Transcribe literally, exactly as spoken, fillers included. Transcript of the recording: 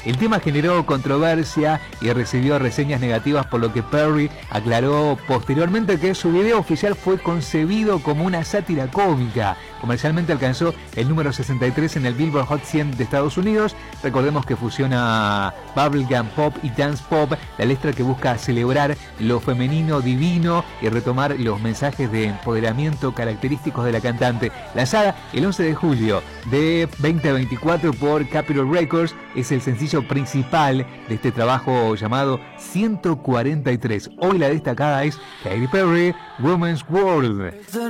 El tema generó controversia y recibió reseñas negativas, por lo que Perry aclaró posteriormente que su video oficial fue concebido como una sátira cómica. Comercialmente alcanzó el número sesenta y tres en el Billboard Hot cien de Estados Unidos. Recordemos que fusiona bubblegum pop y dance pop, la letra que busca celebrar lo femenino divino y retomar los mensajes de empoderamiento característicos de la cantante. Lanzada el once de julio de veinte veinticuatro por Capitol Records, es el sencillo principal de este trabajo llamado ciento cuarenta y tres. Hoy la destacada es Katy Perry, Woman's World.